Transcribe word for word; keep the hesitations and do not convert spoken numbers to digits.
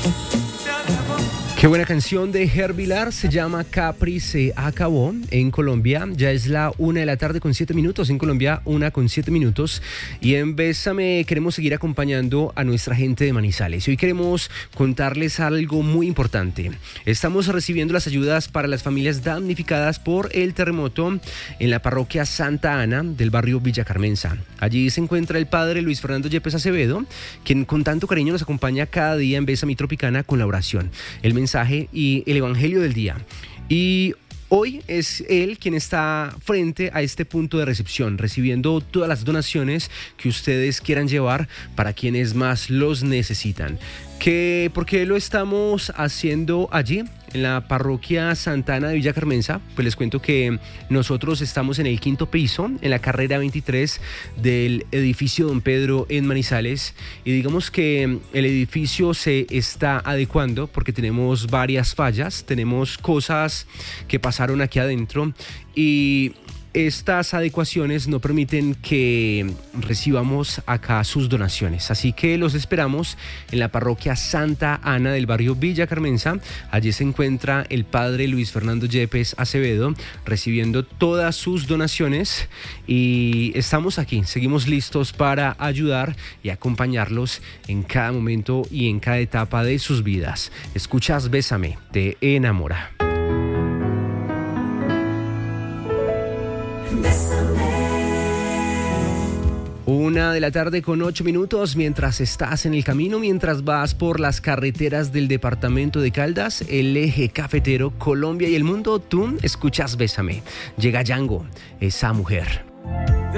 Qué buena canción de Ger Vilar, se llama Capri se acabó. En Colombia ya es la una de la tarde con siete minutos, en Colombia una con siete minutos, y en Bésame queremos seguir acompañando a nuestra gente de Manizales. Y hoy queremos contarles algo muy importante. Estamos recibiendo las ayudas para las familias damnificadas por el terremoto en la parroquia Santa Ana del barrio Villa Carmenza. Allí se encuentra el padre Luis Fernando Yepes Acevedo, quien con tanto cariño nos acompaña cada día en Bésame Tropicana con la oración, el mensaje y el evangelio del día. Y hoy es él quien está frente a este punto de recepción, recibiendo todas las donaciones que ustedes quieran llevar para quienes más los necesitan. ¿Qué, ¿Por qué lo estamos haciendo allí, en la parroquia Santa Ana de Villa Carmenza? Pues les cuento que nosotros estamos en el quinto piso, en la carrera veintitrés del edificio Don Pedro en Manizales, y digamos que el edificio se está adecuando porque tenemos varias fallas, tenemos cosas que pasaron aquí adentro, y estas adecuaciones no permiten que recibamos acá sus donaciones. Así que los esperamos en la parroquia Santa Ana del barrio Villa Carmenza. Allí se encuentra el padre Luis Fernando Yepes Acevedo recibiendo todas sus donaciones, y estamos aquí, seguimos listos para ayudar y acompañarlos en cada momento y en cada etapa de sus vidas. Escuchas Bésame, te enamora. Una de la tarde con ocho minutos, mientras estás en el camino, mientras vas por las carreteras del departamento de Caldas, el eje cafetero, Colombia y el mundo, tú escuchas Bésame. Llega Django, esa mujer.